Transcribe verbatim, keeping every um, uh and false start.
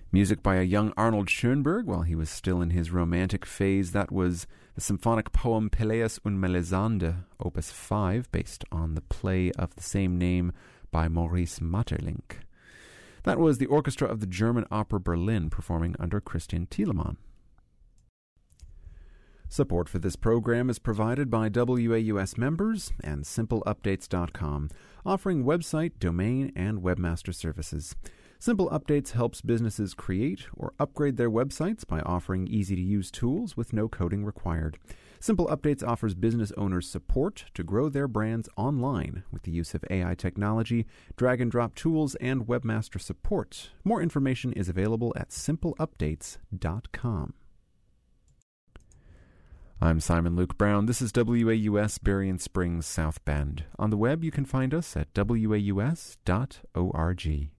Music by a young Arnold Schoenberg while he was still in his romantic phase. That was the symphonic poem Pelléas und Mélisande, Opus five, based on the play of the same name by Maurice Maeterlinck. That was the orchestra of the German Opera Berlin performing under Christian Thielemann. Support for this program is provided by W A U S members and Simple Updates dot com, offering website, domain, and webmaster services. Simple Updates helps businesses create or upgrade their websites by offering easy-to-use tools with no coding required. Simple Updates offers business owners support to grow their brands online with the use of A I technology, drag-and-drop tools, and webmaster support. More information is available at Simple Updates dot com. I'm Simon Luke Brown. This is W A U S Berrien Springs, South Bend. On the web, you can find us at W A U S dot org.